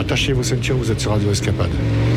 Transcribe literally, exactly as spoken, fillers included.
attachez vos ceintures, vous êtes sur Radio Escapade.